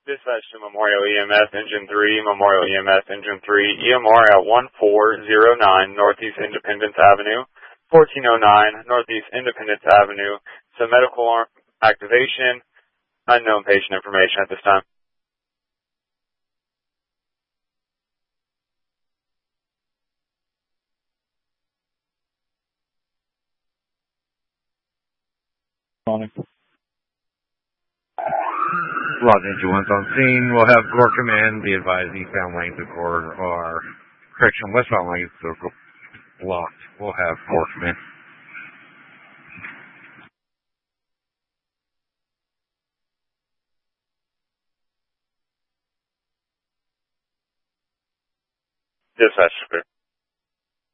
Dispatch to Memorial EMS Engine 3, Memorial EMS Engine 3, EMR at 1409 Northeast Independence Avenue, 1409 Northeast Independence Avenue. So medical activation, unknown patient information at this time. Morning. Los Angeles on scene. We'll have Gore come in. Be advised eastbound lanes of Gore are, correction, westbound lanes are blocked. We'll have Gore come in. Dispatch, clear.